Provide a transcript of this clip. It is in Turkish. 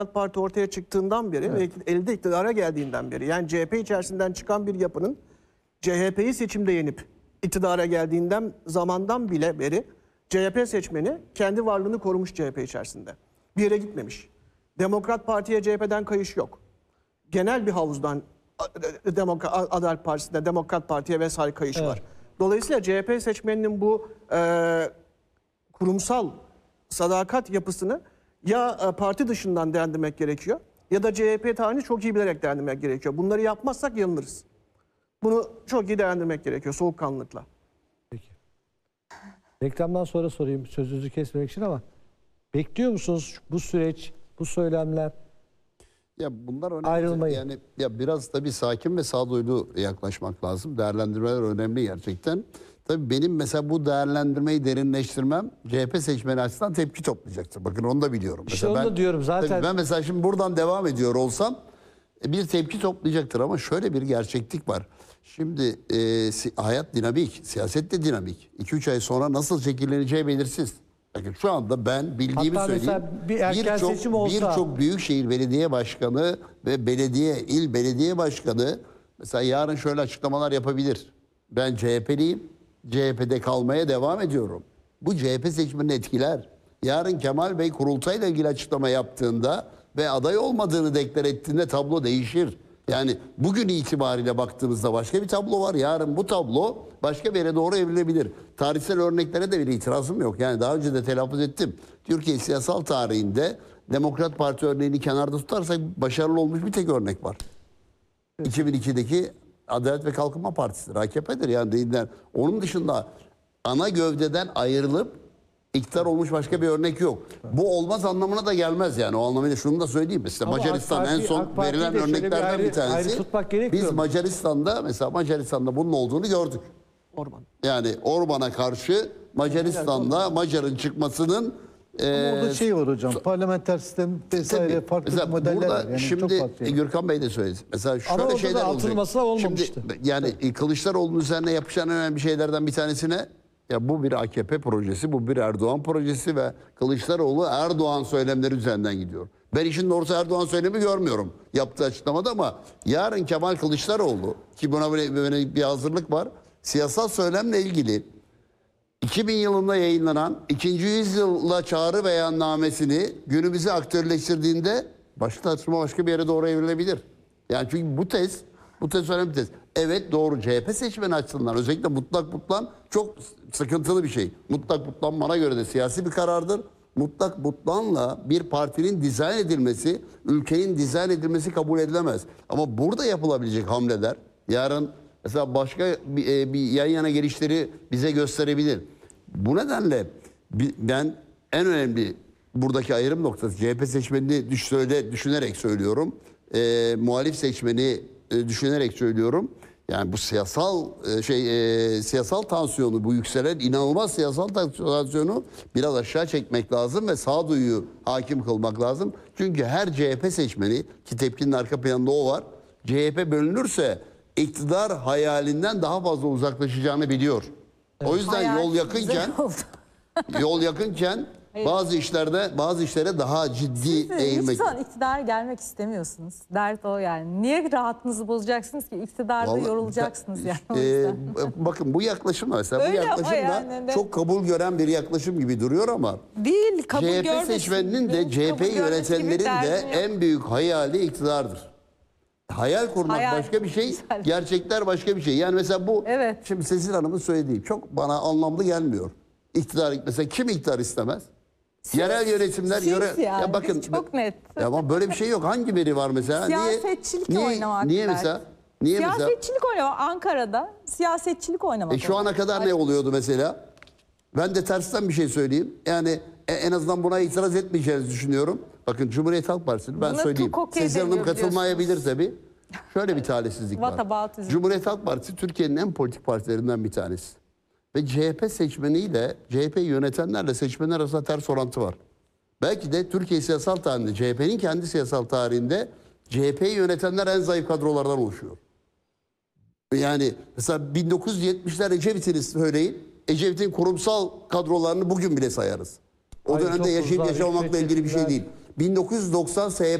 Parti ortaya çıktığından beri ve elde iktidara geldiğinden beri, yani CHP içerisinden çıkan bir yapının CHP'yi seçimde yenip iktidara geldiğinden zamandan bile beri CHP seçmeni kendi varlığını korumuş CHP içerisinde. Bir yere gitmemiş. Demokrat Parti'ye CHP'den kayış yok. Genel bir havuzdan Adalet Partisi'ne, Demokrat Parti'ye vesaire kayış var. Dolayısıyla CHP seçmeninin bu kurumsal sadakat yapısını ya parti dışından değerlendirmek gerekiyor ya da CHP tarihini çok iyi bilerek değerlendirmek gerekiyor. Bunları yapmazsak yanılırız. Bunu çok iyi değerlendirmek gerekiyor soğukkanlılıkla. Peki. Reklamdan sonra sorayım sözünüzü kesmemek için ama bekliyor musunuz bu süreç, bu söylemler? Ya bunlar önemli. Ayrılmayı. Yani ya biraz tabii sakin ve sağduyulu yaklaşmak lazım. Değerlendirmeler önemli gerçekten. Tabii benim mesela bu değerlendirmeyi derinleştirmem CHP seçmeni açısından tepki toplayacaktır. Bakın onu da biliyorum. İşte mesela onu da diyorum zaten. Tabii ben mesela şimdi buradan devam ediyor olsam bir tepki toplayacaktır ama şöyle bir gerçeklik var. Şimdi hayat dinamik, siyaset de dinamik. 2-3 ay sonra nasıl şekilleneceği belirsiz. Bakın şu anda ben bildiğimi Hatta söyleyeyim. bir erken seçim olsa Birçok büyükşehir belediye başkanı ve il belediye başkanı mesela yarın şöyle açıklamalar yapabilir. Ben CHP'liyim, CHP'de kalmaya devam ediyorum. Bu CHP seçmenini etkiler. Yarın Kemal Bey kurultayla ilgili açıklama yaptığında ve aday olmadığını deklar ettiğinde tablo değişir. Yani bugün itibariyle baktığımızda başka bir tablo var. Yarın bu tablo başka bir yere doğru evrilebilir. Tarihsel örneklere de bir itirazım yok. Yani daha önce de telaffuz ettim. Türkiye siyasal tarihinde Demokrat Parti örneğini kenarda tutarsak başarılı olmuş bir tek örnek var. 2002'deki Adalet ve Kalkınma Partisi'dir. AKP'dir yani değiller. Onun dışında ana gövdeden ayrılıp iktidar olmuş başka bir örnek yok. Bu olmaz anlamına da gelmez yani. O anlamıyla şunu da söyleyeyim. Mesela Macaristan en son verilen örneklerden bir tanesi. Biz Macaristan'da mesela Macaristan'da bunun olduğunu gördük. Orban. Yani Orban'a karşı Macaristan'da Macar'ın çıkmasının orada şey var hocam, parlamenter sistem vesaire farklı modeller var. Yani şimdi Gürkan Bey de söyledi. Mesela şöyle ama şeyler olacak. Olmamıştı. Şimdi yani Kılıçdaroğlu'nun üzerine yapışan en önemli şeylerden bir tanesine ya bu bir AKP projesi, bu bir Erdoğan projesi ve Kılıçdaroğlu Erdoğan söylemleri üzerinden gidiyor. Ben işin doğrusu Erdoğan söylemi görmüyorum yaptığı açıklamada ama yarın Kemal Kılıçdaroğlu ki buna böyle bir hazırlık var. Siyasal söylemle ilgili 2000 yılında yayınlanan 2. yüzyıla çağrı beyannamesini günümüze aktörleştirdiğinde tartışma başka bir yere doğru evrilebilir. Yani çünkü bu tez önemli bir tez. Evet doğru CHP seçmeni açısından özellikle mutlak butlan çok sıkıntılı bir şey. Mutlak butlan bana göre de siyasi bir karardır. Mutlak butlanla bir partinin dizayn edilmesi, ülkenin dizayn edilmesi kabul edilemez. Ama burada yapılabilecek hamleler yarın mesela başka bir yan yana gelişleri bize gösterebilir. Bu nedenle ben en önemli buradaki ayrım noktası CHP seçmenini düşünerek söylüyorum. Muhalif seçmeni düşünerek söylüyorum. Yani bu siyasal tansiyonu, bu yükselen inanılmaz siyasal tansiyonu biraz aşağı çekmek lazım ve sağduyuyu hakim kılmak lazım. Çünkü her CHP seçmeni ki tepkinin arka planında o var. CHP bölünürse iktidar hayalinden daha fazla uzaklaşacağını biliyor. O yüzden yol yakınken bazı işlere daha ciddi eğilmek. Siz iktidara gelmek istemiyorsunuz. Dert o yani. Niye rahatınızı bozacaksınız ki? İktidarda yorulacaksınız yani. O yüzden. Bakın bu yaklaşım mesela Öyle bu yaklaşım yani, da çok kabul gören bir yaklaşım gibi duruyor ama değil, kabul CHP seçmeninin de CHP yönetenlerin de en büyük hayali iktidardır. Hayal kurmak başka bir şey, gerçekler başka bir şey. Yani mesela bu şimdi Sesil Hanım'ın söylediği çok bana anlamlı gelmiyor. İktidar mesela kim iktidar istemez? Yerel yönetimler ya bakın çok net. Ya ama böyle bir şey yok. Hangi biri var mesela? Siyasetçilik oynamak. Niye mesela? Siyasetçilik oynamak Ankara'da siyasetçilik oynamak. Şu ana kadar ne oluyordu mesela? Ben de tersten bir şey söyleyeyim. Yani en azından buna itiraz etmeyeceğinizi düşünüyorum. Bakın Cumhuriyet Halk Partisi'ni ben söyleyeyim. Sesil Hanım katılmayabilir tabii. Şöyle bir talihsizlik var. Cumhuriyet Halk Partisi Türkiye'nin en politik partilerinden bir tanesi. Ve CHP seçmeniyle, CHP yönetenlerle seçmenler arasında ters orantı var. Belki de Türkiye siyasal tarihinde, CHP'nin kendi siyasal tarihinde CHP'yi yönetenler en zayıf kadrolardan oluşuyor. Yani mesela 1970'ler Ecevit'ini söyleyin. Ecevit'in kurumsal kadrolarını bugün bile sayarız. O dönemde yaşayıp yaşamamakla ilgili bir şey değil. 1990 SHP